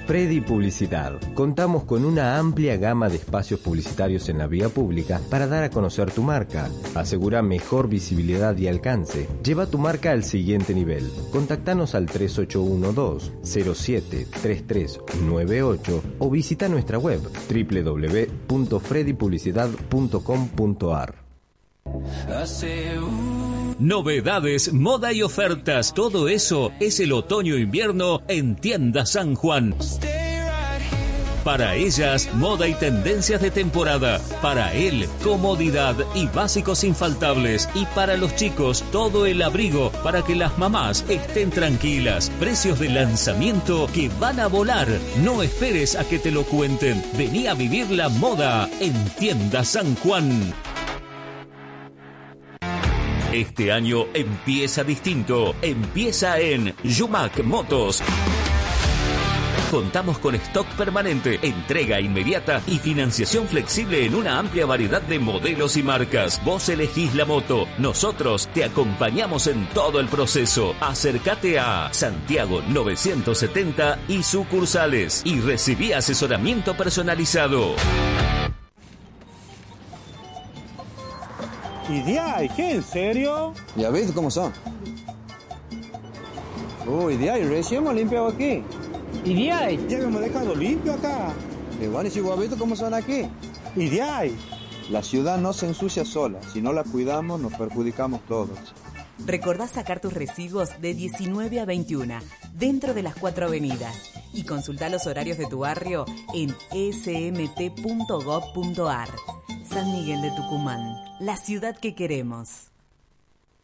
Freddy Publicidad. Contamos con una amplia gama de espacios publicitarios en la vía pública para dar a conocer tu marca. Asegura mejor visibilidad y alcance. Lleva tu marca al siguiente nivel. Contactanos al 3812-073398 o visita nuestra web www.freddypublicidad.com.ar. Novedades, moda y ofertas, todo eso es el otoño-invierno en Tienda San Juan. Para ellas, moda y tendencias de temporada. Para él, comodidad y básicos infaltables. Y para los chicos, todo el abrigo para que las mamás estén tranquilas. Precios de lanzamiento que van a volar. No esperes a que te lo cuenten. Vení a vivir la moda en Tienda San Juan. Este año empieza distinto. Empieza en Yumac Motos. Contamos con stock permanente, entrega inmediata y financiación flexible en una amplia variedad de modelos y marcas. Vos elegís la moto, nosotros te acompañamos en todo el proceso. Acércate a Santiago 970 y sucursales y recibí asesoramiento personalizado. ¿Y qué? ¿En serio? Ya ves cómo son. Uy, recién hemos limpiado aquí. ¿Y ya hemos dejado limpio acá? Igual y si vos has visto cómo son aquí. ¿Y La ciudad no se ensucia sola. Si no la cuidamos, nos perjudicamos todos. Recordá sacar tus residuos de 19 a 21, dentro de las 4 avenidas. Y consultá los horarios de tu barrio en smt.gov.ar. San Miguel de Tucumán, la ciudad que queremos.